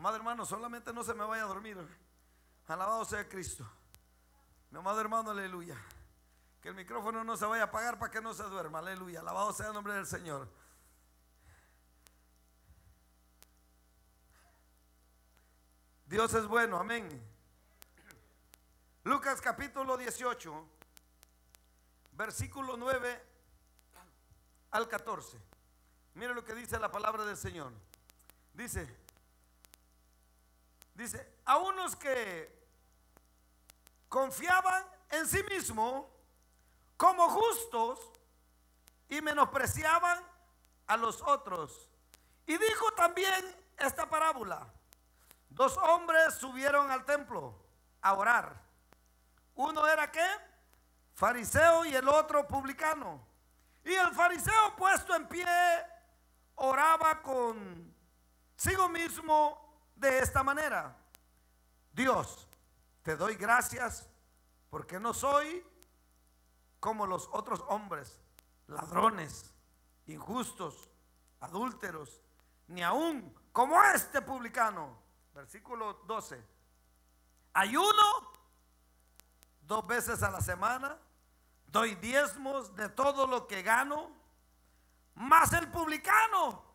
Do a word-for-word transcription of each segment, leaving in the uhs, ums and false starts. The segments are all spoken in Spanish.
amado hermano, solamente no se me vaya a dormir. Alabado sea Cristo. Mi amado hermano, aleluya. Que el micrófono no se vaya a apagar para que no se duerma, aleluya. Alabado sea el nombre del Señor. Dios es bueno, amén. Lucas capítulo dieciocho, versículo nueve al catorce. Mire lo que dice la palabra del Señor. Dice, dice, a unos que confiaban en sí mismos como justos y menospreciaban a los otros. Y dijo también esta parábola: dos hombres subieron al templo a orar. Uno era ¿qué? Fariseo, y el otro publicano. Y el fariseo, puesto en pie, oraba consigo mismo de esta manera: Dios, te doy gracias porque no soy como los otros hombres, ladrones, injustos, adúlteros, ni aún como este publicano. Versículo doce. Ayuno dos veces a la semana, doy diezmos de todo lo que gano. Mas el publicano,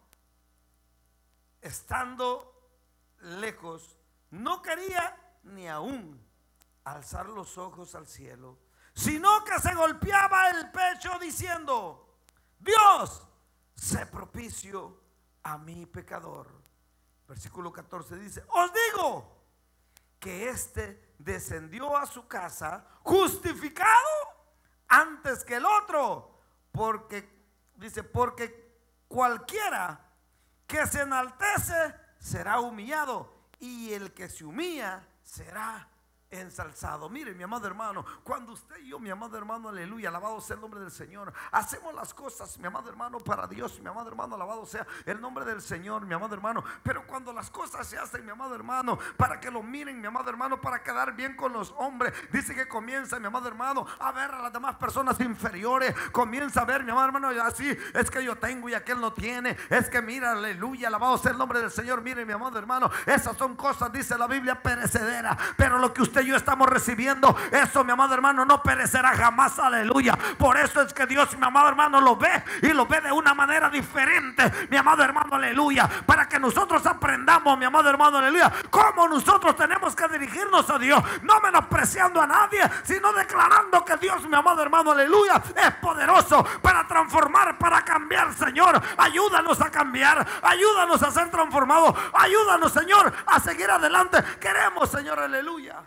estando lejos, no quería ni aún alzar los ojos al cielo, sino que se golpeaba el pecho diciendo: Dios, sé propicio a mi pecador. Versículo catorce dice: os digo que éste descendió a su casa justificado antes que el otro, porque dice, porque cualquiera que se enaltece será humillado, y el que se humilla será ensalzado. Mire, mi amado hermano, cuando usted y yo, mi amado hermano, aleluya, alabado sea el nombre del Señor, hacemos las cosas, mi amado hermano, para Dios, mi amado hermano, alabado sea el nombre del Señor, mi amado hermano. Pero cuando las cosas se hacen, mi amado hermano, para que lo miren, mi amado hermano, para quedar bien con los hombres, dice que comienza, mi amado hermano, a ver a las demás personas inferiores. Comienza a ver, mi amado hermano, así es que yo tengo y aquel no tiene. Es que mira, aleluya, alabado sea el nombre del Señor. Mire, mi amado hermano, esas son cosas, dice la Biblia, perecederas. Pero lo que usted y yo estamos recibiendo, eso, mi amado hermano, no perecerá jamás, aleluya. Por eso es que Dios, mi amado hermano, lo ve, y lo ve de una manera diferente, mi amado hermano, aleluya, para que nosotros aprendamos, mi amado hermano, aleluya, cómo nosotros tenemos que dirigirnos a Dios, no menospreciando a nadie, sino declarando que Dios, mi amado hermano, aleluya, es poderoso para transformar, para cambiar. Señor, ayúdanos a cambiar, ayúdanos a ser transformados, ayúdanos, Señor, a seguir adelante. Queremos, Señor, aleluya,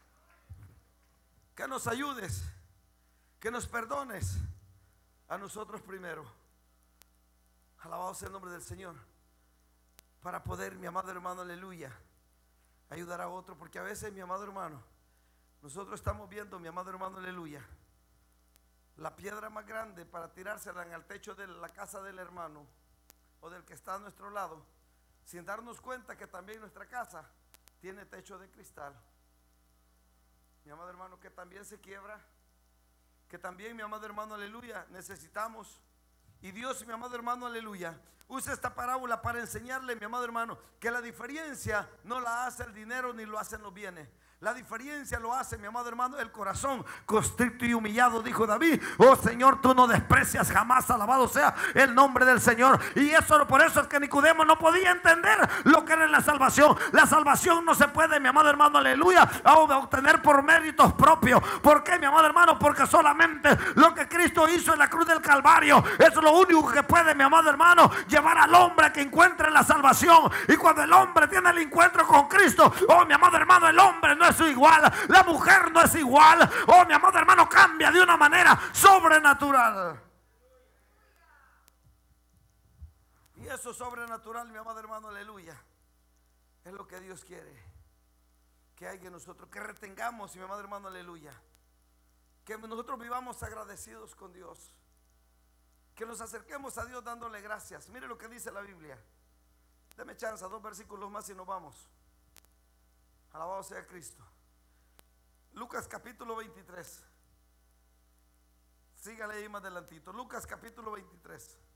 que nos ayudes, que nos perdones a nosotros primero. Alabado sea el nombre del Señor, para poder, mi amado hermano, aleluya, ayudar a otro. Porque a veces, mi amado hermano, nosotros estamos viendo, mi amado hermano, aleluya, la piedra más grande para tirársela en el techo de la casa del hermano o del que está a nuestro lado, sin darnos cuenta que también nuestra casa tiene techo de cristal. Mi amado hermano, que también se quiebra, que también, mi amado hermano, aleluya, necesitamos. Y Dios, mi amado hermano, aleluya, usa esta parábola para enseñarle, mi amado hermano, que la diferencia no la hace el dinero ni lo hacen los bienes. La diferencia lo hace, mi amado hermano, el corazón constricto y humillado, dijo David. Oh Señor, tú no desprecias jamás, alabado sea el nombre del Señor. Y eso, por eso es que Nicodemo no podía entender lo que era la salvación. La salvación no se puede, mi amado hermano, aleluya, obtener por méritos propios. ¿Por qué, mi amado hermano? Porque solamente lo que Cristo hizo en la cruz del Calvario es lo único que puede, mi amado hermano, llevar al hombre a que encuentre la salvación. Y cuando el hombre tiene el encuentro con Cristo, oh mi amado hermano, el hombre no es igual, la mujer no es igual. Oh mi amado hermano, cambia de una manera sobrenatural. Y eso sobrenatural, mi amado hermano, aleluya, es lo que Dios quiere que haya en nosotros, que retengamos, mi amado hermano, aleluya, que nosotros vivamos agradecidos con Dios, que nos acerquemos a Dios dándole gracias. Mire lo que dice la Biblia. Deme chance, dos versículos más y nos vamos. Alabado sea Cristo. Lucas capítulo veintitrés. Sígale ahí más adelantito. Lucas capítulo veintitrés.